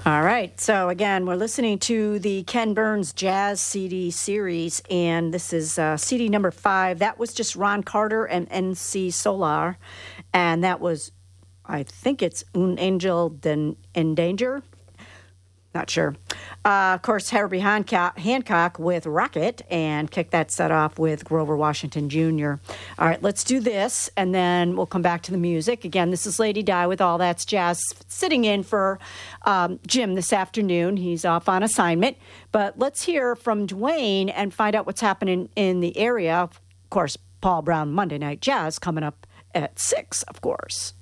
All right. So, again, we're listening to the Ken Burns Jazz CD series, and this is CD number 5. That was just Ron Carter and NC Solar, and that was, I think it's Un Angel en Danger. Not sure. Of course, Herbie Hancock with Rocket, and kick that set off with Grover Washington Jr. All right, let's do this, and then we'll come back to the music. Again, this is Lady Di with All That's Jazz, sitting in for Jim this afternoon. He's off on assignment. But let's hear from Dwayne and find out what's happening in the area. Of course, Paul Brown Monday Night Jazz coming up at 6, of course.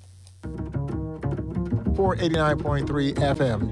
For 89.3 FM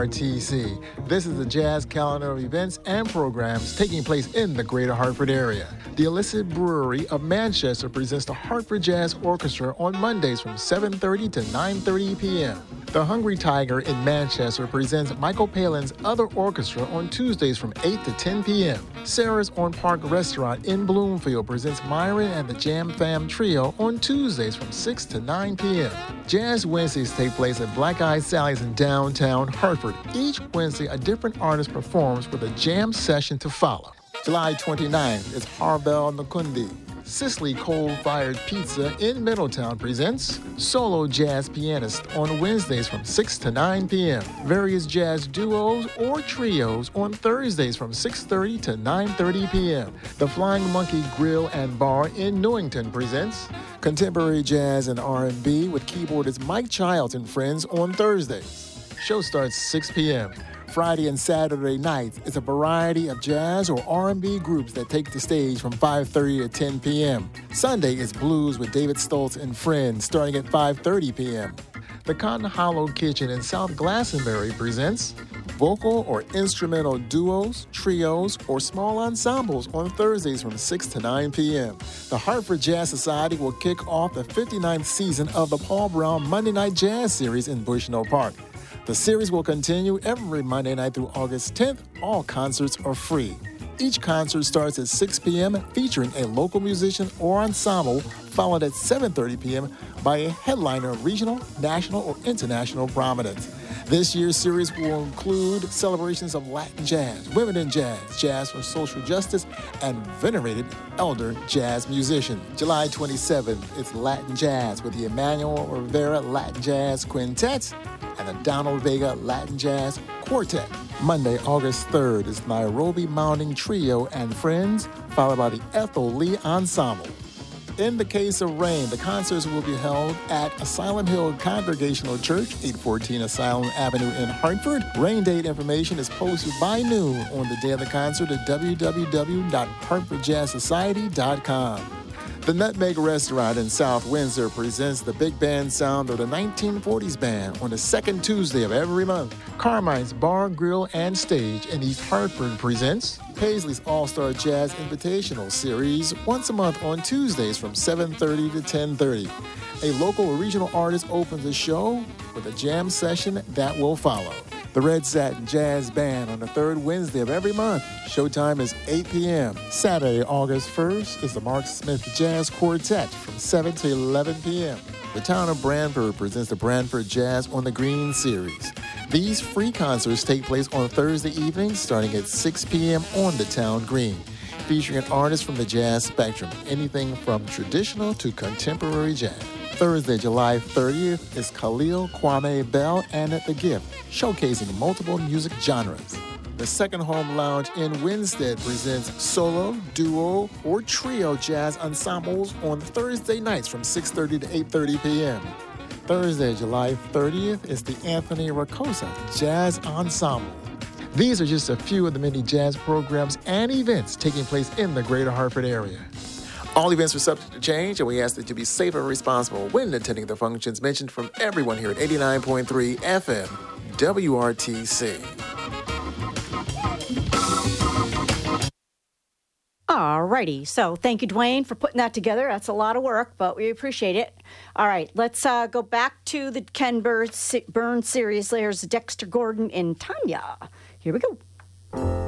WRTC. This is the jazz calendar of events and programs taking place in the greater Hartford area. The Illicit Brewery of Manchester presents the Hartford Jazz Orchestra on Mondays from 7:30 to 9:30 p.m. The Hungry Tiger in Manchester presents Michael Palin's Other Orchestra on Tuesdays from 8 to 10 p.m. Sarah's on Park Restaurant in Bloomfield presents Myron and the Jam Fam Trio on Tuesdays from 6 to 9 p.m. Jazz Wednesdays take place at Black Eyed Sally's in downtown Hartford. Each Wednesday, a different artist performs with a jam session to follow. July 29th is Harvell Nakundi. Sicily Coal-Fired Pizza in Middletown presents Solo Jazz Pianist on Wednesdays from 6 to 9 p.m. Various jazz duos or trios on Thursdays from 6:30 to 9:30 p.m. The Flying Monkey Grill and Bar in Newington presents Contemporary Jazz and R&B with keyboardist Mike Childs and Friends on Thursdays. Show starts 6 p.m. Friday and Saturday nights is a variety of jazz or R&B groups that take the stage from 5:30 to 10 p.m. Sunday is blues with David Stoltz and Friends starting at 5:30 p.m. The Cotton Hollow Kitchen in South Glastonbury presents vocal or instrumental duos, trios, or small ensembles on Thursdays from 6 to 9 p.m. The Hartford Jazz Society will kick off the 59th season of the Paul Brown Monday Night Jazz Series in Bushnell Park. The series will continue every Monday night through August 10th. All concerts are free. Each concert starts at 6 p.m. featuring a local musician or ensemble, followed at 7:30 p.m. by a headliner of regional, national, or international prominence. This year's series will include celebrations of Latin jazz, women in jazz, jazz for social justice, and venerated elder jazz musicians. July 27th, it's Latin Jazz with the Emmanuel Rivera Latin Jazz Quintet and the Donald Vega Latin Jazz Quartet. Monday, August 3rd, is Nairobi Mounting Trio and Friends, followed by the Ethel Lee Ensemble. In the case of rain, the concerts will be held at Asylum Hill Congregational Church, 814 Asylum Avenue in Hartford. Rain date information is posted by noon on the day of the concert at www.hartfordjazzsociety.com. The Nutmeg Restaurant in South Windsor presents the big band sound of the 1940s band on the second Tuesday of every month. Carmine's Bar, Grill, and Stage in East Hartford presents Paisley's All-Star Jazz Invitational Series once a month on Tuesdays from 7:30 to 10:30. A local or regional artist opens the show with a jam session that will follow. The Red Satin Jazz Band on the third Wednesday of every month. Showtime is 8 p.m. Saturday, August 1st, is the Mark Smith Jazz Quartet from 7 to 11 p.m. The town of Branford presents the Branford Jazz on the Green series. These free concerts take place on Thursday evenings starting at 6 p.m. on the town green, featuring an artist from the jazz spectrum, anything from traditional to contemporary jazz. Thursday, July 30th, is Khalil Kwame Bell and The Gift, showcasing multiple music genres. The Second Home Lounge in Winstead presents solo, duo, or trio jazz ensembles on Thursday nights from 6:30 to 8:30 p.m. Thursday, July 30th, is the Anthony Racosa Jazz Ensemble. These are just a few of the many jazz programs and events taking place in the greater Hartford area. All events are subject to change, and we ask that you be safe and responsible when attending the functions mentioned from everyone here at 89.3 FM WRTC. All righty. So thank you, Dwayne, for putting that together. That's a lot of work, but we appreciate it. All right. Let's go back to the Ken Burns series. There's Dexter Gordon and Tanya. Here we go.